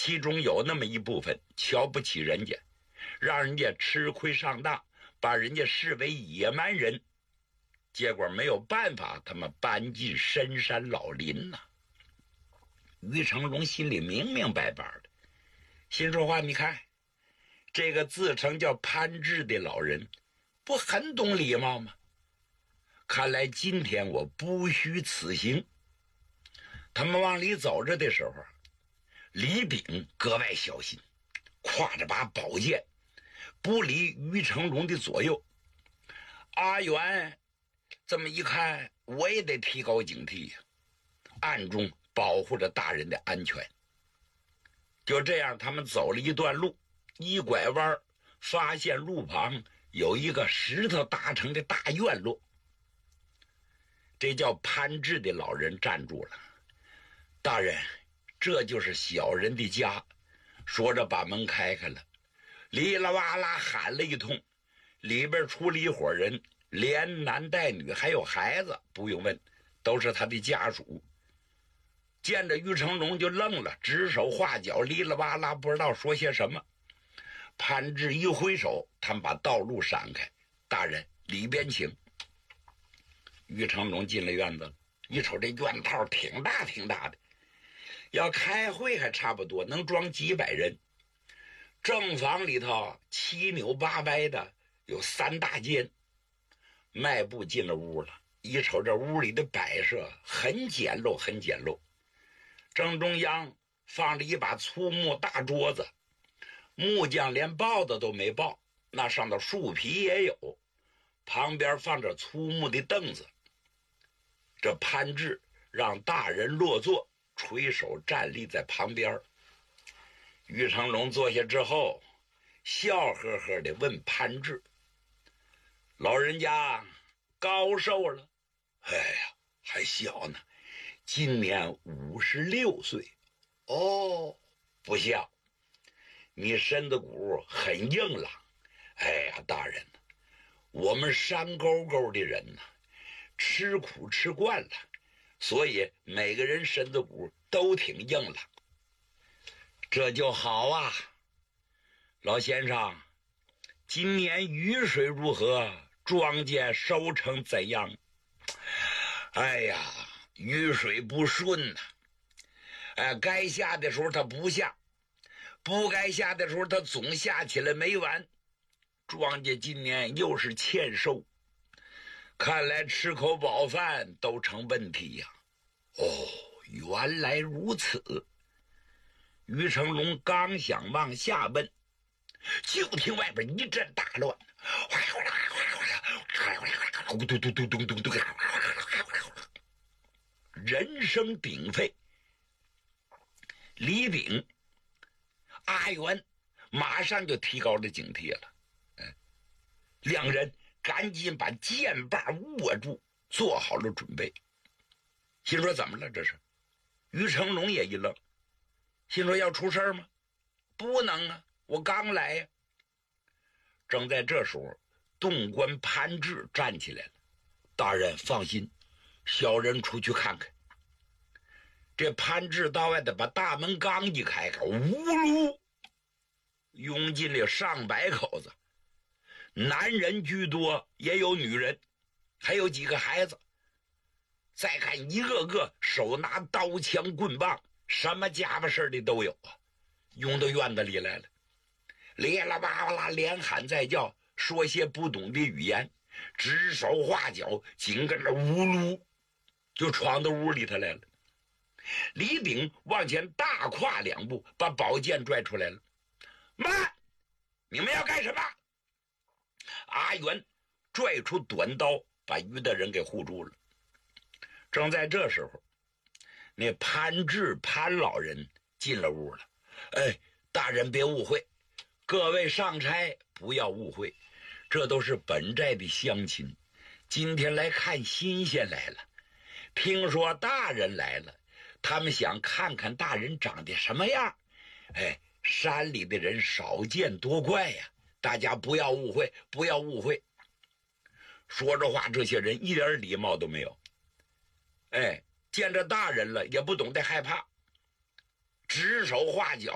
其中有那么一部分瞧不起人家，让人家吃亏上当，把人家视为野蛮人，结果没有办法，他们搬进深山老林呐。于成龙心里明明白白的，心说话，你看这个自称叫潘志的老人不很懂礼貌吗？看来今天我不虚此行。他们往里走着的时候，李炳格外小心，挎着把宝剑不离于成龙的左右。阿元这么一看，我也得提高警惕呀，暗中保护着大人的安全。就这样，他们走了一段路，一拐弯，发现路旁有一个石头搭成的大院落。这叫潘志的老人站住了，大人，这就是小人的家。说着把门开开了，哩啦哇啦喊了一通，里边出了一伙人，连男带女还有孩子，不用问，都是他的家属。见着于成龙就愣了，指手画脚，哩啦哇啦不知道说些什么。潘志一挥手，他们把道路闪开，大人里边请。于成龙进了院子了，一瞅这院套挺大挺大的，要开会还差不多能装几百人。正房里头七扭八歪的，有3大间。迈步进了屋了，一瞅这屋里的摆设很简陋很简陋。正中央放着一把粗木大桌子，木匠连抱的都没抱，那上头树皮也有。旁边放着粗木的凳子。这潘志让大人落座，垂手站立在旁边。于成龙坐下之后，笑呵呵地问潘志：“老人家高寿了？”“哎呀，还小呢，今年56岁。”“哦，不像，你身子骨很硬朗。”“哎呀，大人，我们山沟沟的人呢，吃苦吃惯了，所以每个人身子骨都挺硬朗。”“这就好啊。老先生，今年雨水如何？庄稼收成怎样？”“哎呀，雨水不顺呐。该下的时候它不下，不该下的时候它总下起来没完。庄稼今年又是欠收，看来吃口饱饭都成问题呀。”“哦，原来如此。”于成龙刚想往下问，就听外边一阵大乱，人声鼎沸。李炳、阿元马上就提高了警惕了。两人赶紧把剑把握住，做好了准备。心说怎么了这是？于成龙也一愣，心说要出事吗？不能啊，我刚来呀。正在这时候，洞官潘志站起来了：“大人放心，小人出去看看。”这潘志到外头把大门刚一开开，呜噜涌进了上百口子，男人居多，也有女人，还有几个孩子。再看一个个手拿刀枪棍棒，什么家伙事的都有啊，涌到院子里来了，咧啦吧啦连喊带叫，说些不懂的语言，指手画脚，紧跟着呜噜就闯到屋里头来了。李炳往前大跨2步，把宝剑拽出来了：“慢！你们要干什么？”阿元拽出短刀，把于大人给护住了。正在这时候，那潘志潘老人进了屋了。“哎，大人别误会，各位上差不要误会，这都是本寨的乡亲，今天来看新鲜来了。听说大人来了，他们想看看大人长得什么样。山里的人少见多怪呀，大家不要误会，不要误会。”说着话，这些人一点礼貌都没有。见着大人了也不懂得害怕，指手画脚。